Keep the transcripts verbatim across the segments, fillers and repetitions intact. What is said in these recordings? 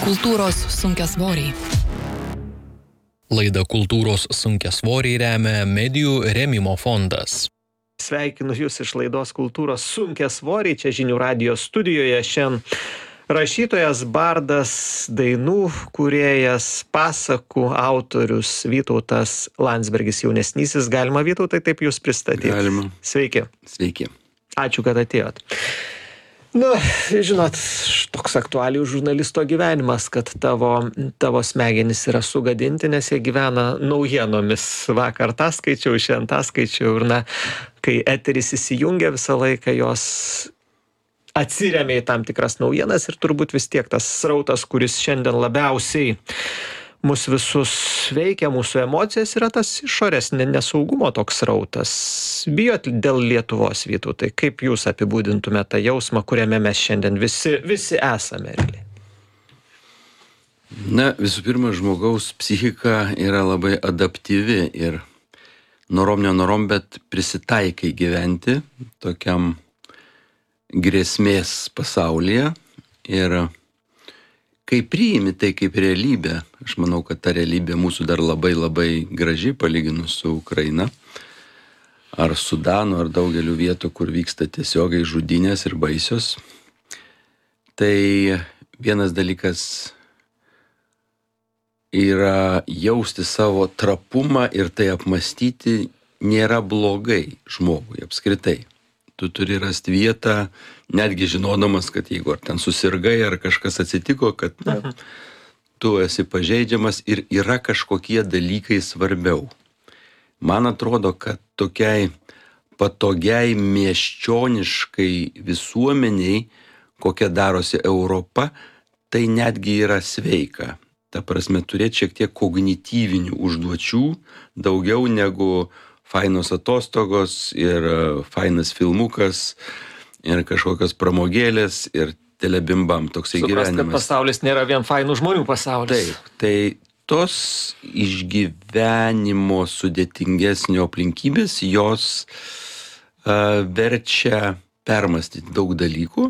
Kultūros sunkiasvoriai. Laida Kultūros sunkiasvoriai remia Medijų rėmimo fondas. Sveikinu Jūs iš laidos Kultūros sunkiasvoriai, čia Žinių radijo studijoje. Šiandien rašytojas, bardas, dainų kūrėjas, pasakų autorius Vytautas Landsbergis jaunesnysis. Galima, Vytautai, taip Jūs pristatyti? Galima. Sveiki. Sveiki. Ačiū, kad atėjot. Nu, žinot, toks aktualijų žurnalisto gyvenimas, kad tavo, tavo smegenys yra sugadinti, nes jie gyvena naujienomis. Vakar tą skaičiau, šiandien tą skaičiau ir, na, kai eteris įsijungia visą laiką, jos atsiremia į tam tikras naujienas ir turbūt vis tiek tas srautas, kuris šiandien labiausiai mus visus veikia, mūsų emocijas, yra tas išorės nesaugumo toks srautas. Bijot dėl Lietuvos, Vytautai? Kaip jūs apibūdintumėte tą jausmą, kuriame mes šiandien visi, visi esame? Realiai? Na, visų pirma, žmogaus psichika yra labai adaptyvi ir norom nenorom, bet prisitaikai gyventi tokiam grėsmės pasaulyje ir kai priimi tai kaip realybė, aš manau, kad ta realybė mūsų dar labai labai graži palyginus su Ukraina, ar Sudanu, ar daugeliu vietų, kur vyksta tiesiogiai žudynės ir baisios. Tai vienas dalykas yra jausti savo trapumą ir tai apmąstyti nėra blogai žmogui apskritai. Tu turi rasti vietą, netgi žinodamas, kad jeigu ar ten susirgai, ar kažkas atsitiko, kad na, tu esi pažeidžiamas ir yra kažkokie dalykai svarbiau. Man atrodo, kad tokiai patogiai miesčioniškai visuomeniai, kokia darosi Europa, tai netgi yra sveika. Ta prasme, turėti šiek tiek kognityvinių užduočių, daugiau negu fainos atostogos ir fainas filmukas ir kažkokios pramogėlės ir telebimbam toksai Suprast, gyvenimas. Suprast, kad pasaulis nėra vien fainų žmonių pasaulis. Taip, tai tos išgyvenimo sudėtingesnio aplinkybės, jos uh, verčia permastyti daug dalykų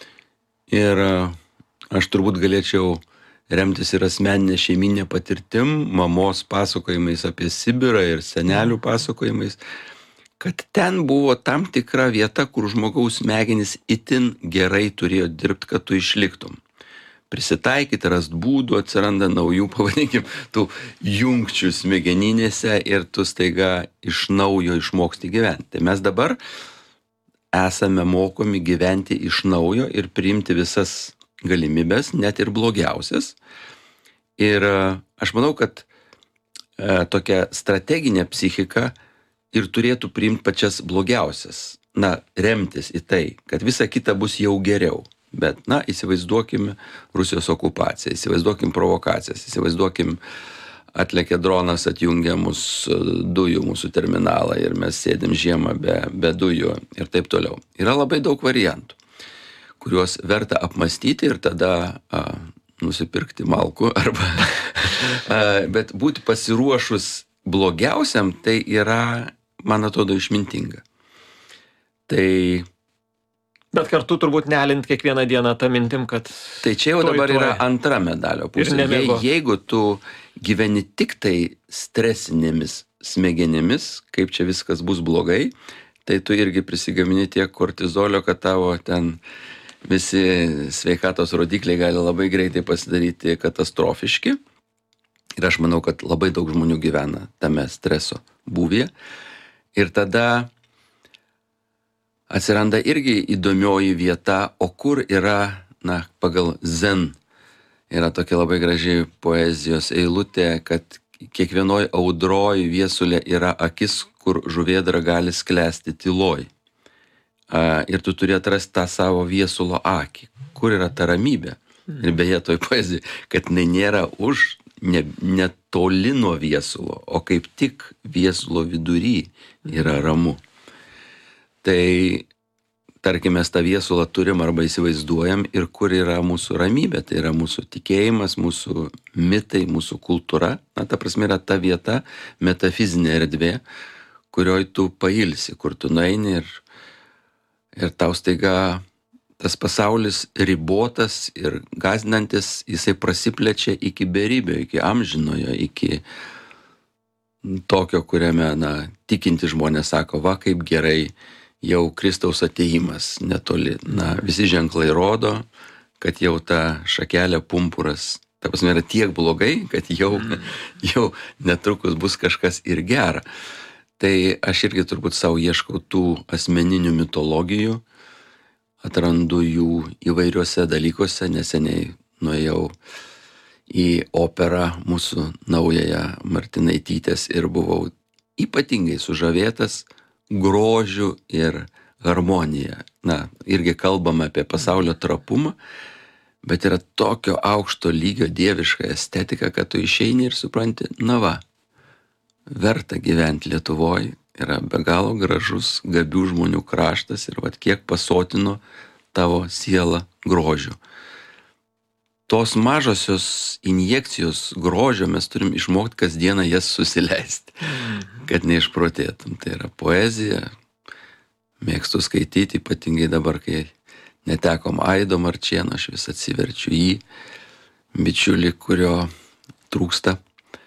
ir uh, aš turbūt galėčiau remtis ir asmeninė šeiminė patirtim, mamos pasakojimais apie Sibirą ir senelių pasakojimais, kad ten buvo tam tikra vieta, kur žmogaus smegenys itin gerai turėjo dirbti, kad tu išliktum. Prisitaikyti, rast būdų, atsiranda naujų, pavadinkim, tų jungčių smegeninėse ir tu staiga iš naujo išmoksti gyventi. Tai mes dabar esame mokomi gyventi iš naujo ir priimti visas galimybės, net ir blogiausias. Ir aš manau, kad e, tokia strateginė psichika ir turėtų priimti pačias blogiausias. Na, remtis į tai, kad visa kita bus jau geriau. Bet, na, įsivaizduokim Rusijos okupaciją, įsivaizduokim provokacijas, įsivaizduokim atlėkė dronas, atjungia mūsų dujų, mūsų terminalą ir mes sėdim žiemą be, be dujų ir taip toliau. Yra labai daug variantų, kuriuos verta apmastyti ir tada a, nusipirkti malkų arba, a, bet būti pasiruošus blogiausiam, tai yra, man atrodo, išmintinga. Tai... Bet kartu turbūt nelint kiekvieną dieną tą mintim, kad... Tai čia jau dabar yra antra medalio pusė. Je, jeigu tu gyveni tik tai stresinėmis smegenimis, kaip čia viskas bus blogai, tai tu irgi prisigamini tiek kortizolio, kad tavo ten visi sveikatos rodikliai gali labai greitai pasidaryti katastrofiški. Ir aš manau, kad labai daug žmonių gyvena tame streso būvyje. Ir tada atsiranda irgi įdomioji vieta, o kur yra, na, pagal Zen, yra tokia labai graži poezijos eilutė, kad kiekvienoj audroj viesulė yra akis, kur žuvėdra gali sklęsti tyloj. Uh, ir tu turi atrasti tą savo viesulo akį, kur yra ta ramybė. Mm. Ir beje, toj poezijai, kad jinai nėra už, ne, netoli nuo viesulo, o kaip tik viesulo vidury yra ramu. Tai, tarkim, mes tą viesulą turim arba įsivaizduojam ir kur yra mūsų ramybė, tai yra mūsų tikėjimas, mūsų mitai, mūsų kultūra. Na, ta prasme yra ta vieta, metafizinė erdvė, kurioj tu pailsi, kur tu nueini ir Ir tau staiga tas pasaulis ribotas ir gąsdinantis, jisai prasiplečia iki beribio, iki amžinojo, iki tokio, kuriame, na, tikinti žmonės sako, va, kaip gerai, jau Kristaus atėjimas netoli. Na, visi ženklai rodo, kad jau ta šakelė pumpuras, ta prasme, yra tiek blogai, kad jau, jau netrukus bus kažkas ir gera. Tai aš irgi turbūt savo ieškau tų asmeninių mitologijų, atrandu jų įvairiuose dalykuose, neseniai nuėjau į operą mūsų naująją Martinaitytės ir buvau ypatingai sužavėtas grožiu ir harmonija. Na, irgi kalbame apie pasaulio trapumą, bet yra tokio aukšto lygio dieviška estetika, kad tu išeini ir supranti, na va, verta gyventi Lietuvoje, yra be galo gražus, gabių žmonių kraštas ir vat kiek pasotino tavo sielą grožiu. Tos mažosios injekcijos grožio mes turim išmokti kasdieną jas susileisti, kad neišprotėtum. Tai yra poezija, mėgstu skaityti, ypatingai dabar, kai netekom Aido Marčėno, aš vis atsiverčiu jį, bičiulį, kurio trūksta.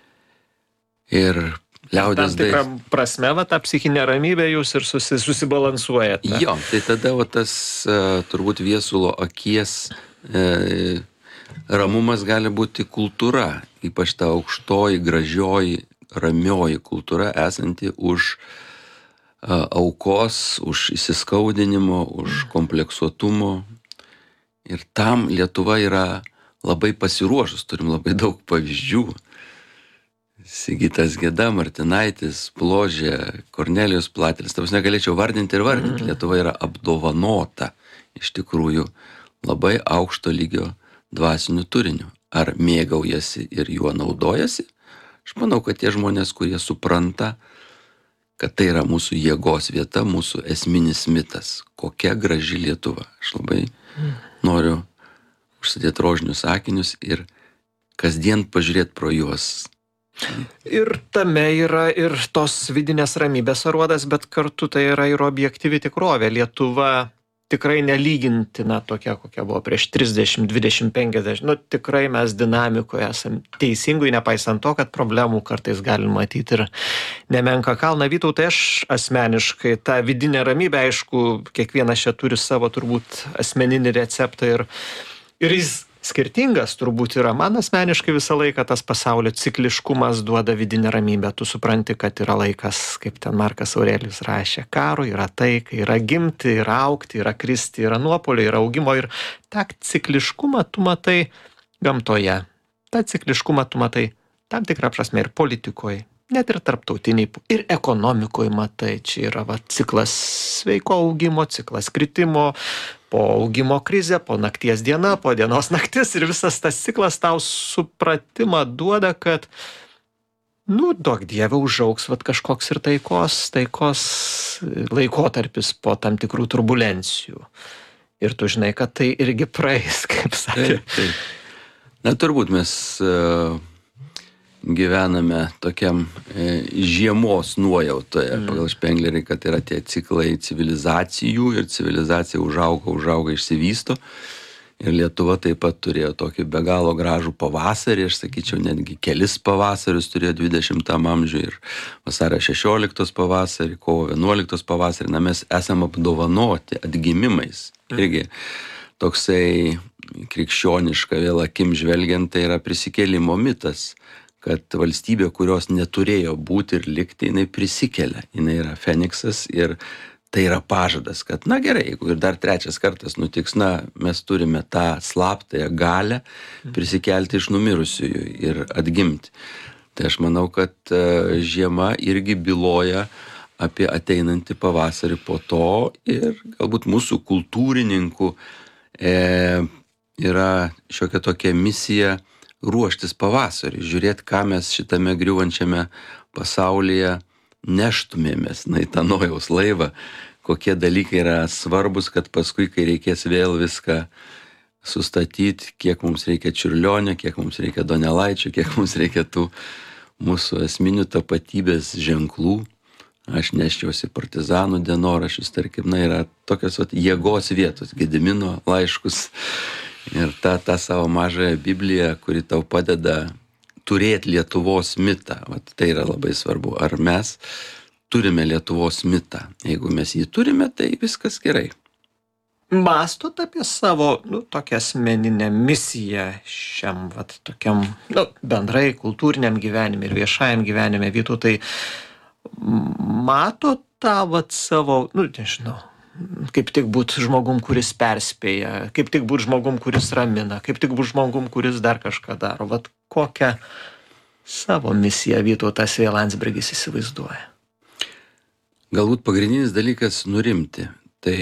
Ir liaudės tam tikrą prasme, va, tą psichinę ramybę jūs ir susi, susibalansuojat. Ne? Jo, tai tada va, tas uh, turbūt viesulo akies uh, ramumas gali būti kultūra, ypač ta aukštoji, gražioji, ramioji kultūra esanti už uh, aukos, už įsiskaudinimo, už kompleksuotumo. Ir tam Lietuva yra labai pasiruošus, turim labai daug pavyzdžių. Sigitas Geda, Martinaitis, Bložė, Kornelijus Platelis. Tavas negalėčiau vardinti ir vardinti. Lietuva yra apdovanota iš tikrųjų labai aukšto lygio dvasiniu turiniu. Ar mėgaujasi ir juo naudojasi? Aš manau, kad tie žmonės, kurie supranta, kad tai yra mūsų jėgos vieta, mūsų esminis mitas. Kokia graži Lietuva. Aš labai noriu užsidėti rožinius akinius ir kasdien pažiūrėti pro juos. Ir tame yra ir tos vidinės ramybės aruodas, bet kartu tai yra ir objektyvi tikrovė. Lietuva tikrai nelygintina tokia, kokia buvo prieš trisdešimt, dvidešimt, penkiasdešimt. Nu, tikrai mes dinamikoje esam teisingai, nepaisant to, kad problemų kartais galim matyti ir nemenka kalną. Vytautai, aš asmeniškai tą vidinę ramybę, aišku, kiekvienas čia turi savo turbūt asmeninį receptą ir, ir jis skirtingas turbūt yra. Man asmeniškai visą laiką tas pasaulio cikliškumas duoda vidinę ramybę. Tu supranti, kad yra laikas, kaip ten Markas Aurelijus rašė, karo, yra taika, yra gimti, yra augti, yra kristi, yra nuopuolio, yra augimo. Ir tą cikliškumą tu matai gamtoje. tą cikliškumą tu matai tam tikrą prasme ir politikoje, net ir tarptautiniai, ir ekonomikoje matai. Čia yra va, ciklas sveiko augimo, ciklas kritimo, po augimo krizė, po nakties diena, po dienos naktis, ir visas tas ciklas tau supratimą duoda, kad nu, duok Dieve, užaugs vat, kažkoks ir taikos, taikos laikotarpis po tam tikrų turbulencijų. Ir tu žinai, kad tai irgi praeis, kaip sakė. Taip, taip. Na, turbūt mes uh, gyvename tokiam uh, žiemos nuojautoje, mm. pagal Špenglerį, kad yra tie ciklai civilizacijų ir civilizacija užauga, užauga, išsivysto. Ir Lietuva taip pat turėjo tokį be galo gražų pavasarį, aš sakyčiau, netgi kelis pavasarius turėjo dvidešimtam amžiui, ir vasario šešioliktos pavasarį, kovo vienuoliktos pavasarį. Na, mes esam apdovanoti atgimimais. Irgi toksai krikščioniška vėl akim žvelgiant, tai yra prisikėlimo mitas, kad valstybė, kurios neturėjo būti ir likti, jinai prisikelia. Jinai yra Feniksas ir tai yra pažadas, kad, na gerai, jeigu ir dar trečias kartas nutiks, na, mes turime tą slaptąją galę prisikelti iš numirusiųjų ir atgimti. Tai aš manau, kad uh, žiema irgi byloja apie ateinantį pavasarį po to, ir galbūt mūsų kultūrininkų e, yra šiokia tokia misija ruoštis pavasarį, žiūrėti, ką mes šitame griuvančiame pasaulyje neštumėmės, na, į tą nojaus laivą, kokie dalykai yra svarbus, kad paskui, kai reikės vėl viską sustatyti, kiek mums reikia Čiurlionio, kiek mums reikia Donelaičio, kiek mums reikia tų mūsų esminių tapatybės ženklų, aš neščiausi partizanų dienoraščius, tarkim, na, yra tokios vat, jėgos vietos, Gedimino laiškus ir tą, tą savo mažąją Bibliją, kuri tau padeda turėti Lietuvos mitą. Vat, tai yra labai svarbu. Ar mes turime Lietuvos mitą? Jeigu mes jį turime, tai viskas gerai. Mąstot apie savo, nu, tokią asmeninę misiją šiam, vat, tokiam, nu, bendrai kultūriniam gyvenime ir viešajam gyvenime, Vytautai, matot tą, vat, savo, nu, nežinau, kaip tik būt žmogum, kuris perspėja, kaip tik būt žmogum, kuris ramina, kaip tik būt žmogum, kuris dar kažką daro. Vat kokią savo misiją Vytautas V. Landsbergis įsivaizduoja? Galbūt pagrindinis dalykas nurimti. Tai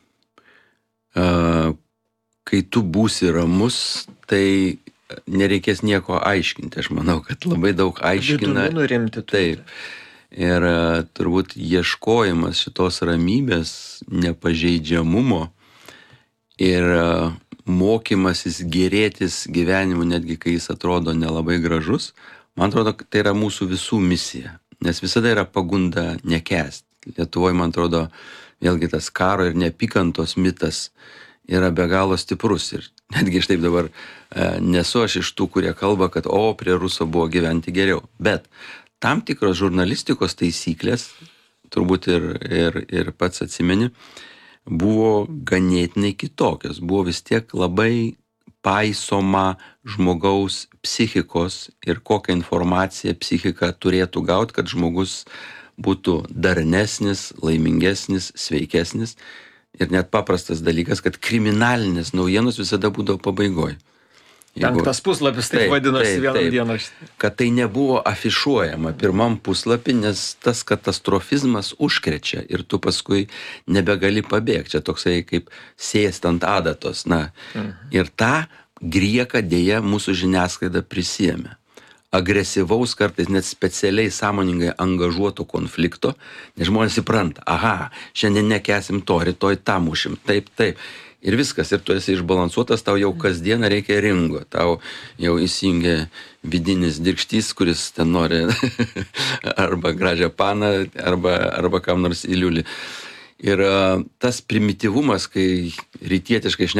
uh, kai tu būsi ramus, tai nereikės nieko aiškinti. Aš manau, kad labai daug aiškina. Vidumi nurimti. Taip. Ir uh, turbūt ieškojimas šitos ramybės, nepažeidžiamumo ir uh, mokymasis gerėtis gyvenimu, netgi kai jis atrodo nelabai gražus, man atrodo, tai yra mūsų visų misija. Nes visada yra pagunda nekęsti. Lietuvoje, man atrodo, vėlgi tas karo ir neapykantos mitas yra be galo stiprus. Ir netgi aš taip dabar e, nesu aš iš tų, kurie kalba, kad o, prie Ruso buvo gyventi geriau. Bet tam tikros žurnalistikos taisyklės, turbūt ir, ir, ir pats atsimeni, buvo ganėtinai kitokios. Buvo vis tiek labai paisoma žmogaus psichikos ir kokią informaciją psichika turėtų gauti, kad žmogus būtų darnesnis, laimingesnis, sveikesnis. Ir net paprastas dalykas, kad kriminalinės naujienos visada būdavo pabaigoje. Penktas puslapis, taip, taip vadinosi vieną dieną. Kad tai nebuvo afišuojama pirmam puslapį, nes tas katastrofizmas užkrečia ir tu paskui nebegali pabėgti. Čia toksai kaip sėst ant adatos. Na, mhm. Ir tą grieką dėja mūsų žiniasklaida prisėmė. Agresyvaus, kartais net specialiai sąmoningai angažuoto konflikto, nes žmonės įpranta, aha, šiandien nekęsim to, rytoj tą mušim, taip, taip. Ir viskas, ir tu esi išbalansuotas, tau jau kasdieną reikia ringo, tau jau įsijungia vidinis dirgštys, kuris ten nori arba gražią paną, arba, arba kam nors įliulį. Ir uh, tas primityvumas, kai rytietiškai